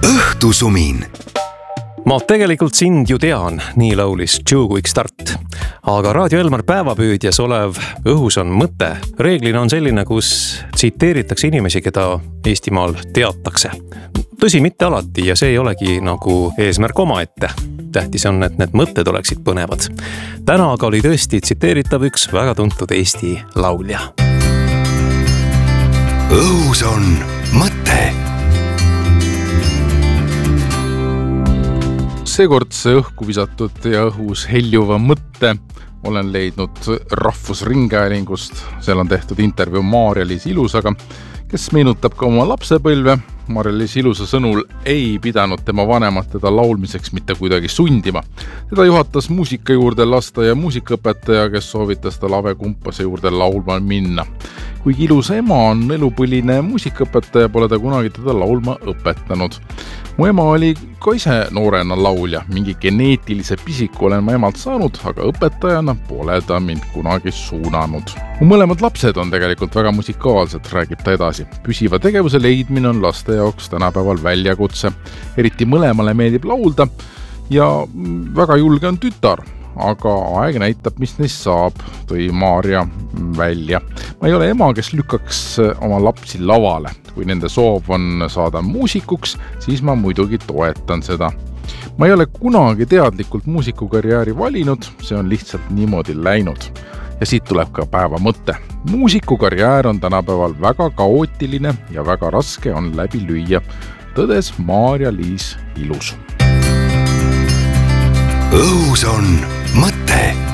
õhtusumin. Ma tegelikult sind ju tean, nii laulis Joe Quick Start. Aga Raadio Elmar päevapüüdjas olev Õhus on mõte reeglina on selline, kus tsiteeritakse inimesi, keda Eestimaal teatakse. Tõsi, mitte alati ja see ei olegi nagu eesmärk omaette. Tähtis on, et need mõtted oleksid põnevad. Täna aga oli tõesti tsiteeritav üks väga tuntud Eesti laulja. Õhus on mõte. Seekordse õhku visatud ja õhus heljuva mõtte olen leidnud Rahvusringhäälingust. Seal on tehtud intervjuu Maarja-Liis Ilusaga, kes meenutab ka oma lapsepõlve. Maarja-Liis Ilusa sõnul ei pidanud tema vanemad teda laulmiseks mitte kuidagi sundima. Teda juhatas muusika juurde lasteaia muusikaõpetaja, kes soovitas ta Lave Kumpase juurde laulma minna. Kuigi Ilusa ema on elupõline muusikaõpetaja, pole ta kunagi teda laulma õpetanud. Mu ema oli ka ise noorena laulja. Mingi geneetilise pisiku olen ma emalt saanud, aga õpetajana pole ta mind kunagi suunanud. Mu mõlemad lapsed on tegelikult väga musikaalsed, räägib ta edasi. Püsiva tegevuse leidmine on laste jaoks tänapäeval väljakutse. Eriti mõlemale meeldib laulda ja väga julge on tütar. Aga aeg näitab, mis neist saab, tõi Maarja välja. Ma ei ole ema, kes lükkaks oma lapsi lavale. Kui nende soov on saada muusikuks, siis ma muidugi toetan seda. Ma ei ole kunagi teadlikult muusikukarjääri valinud, see on lihtsalt niimoodi läinud. Ja siit tuleb ka päeva mõte. Muusikukarjäär on tänapäeval väga kaootiline ja väga raske on läbi lüüa, tõdes Maarja-Liis Ilus. Õhus on mõte.